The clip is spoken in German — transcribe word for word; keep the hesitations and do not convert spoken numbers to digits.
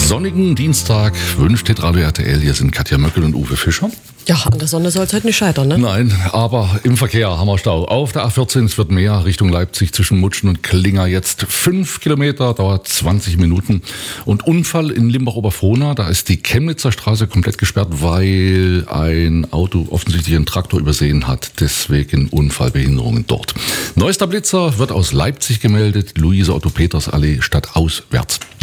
sonnigen Dienstag wünscht Hitradio R T L. Hier sind Katja Möckel und Uwe Fischer. Ja, an der Sonne soll es heute nicht scheitern, ne? Nein, aber im Verkehr haben wir Stau. Auf der A vierzehn, es wird mehr, Richtung Leipzig zwischen Mutschen und Klinger jetzt fünf Kilometer, dauert zwanzig Minuten. Und Unfall in Limbach-Oberfrohna, da ist die Chemnitzer Straße komplett gesperrt, weil ein Auto offensichtlich einen Traktor übersehen hat. Deswegen Unfallbehinderungen dort. Neuester Blitzer wird aus Leipzig gemeldet, Luise Otto Peters Allee stadtauswärts.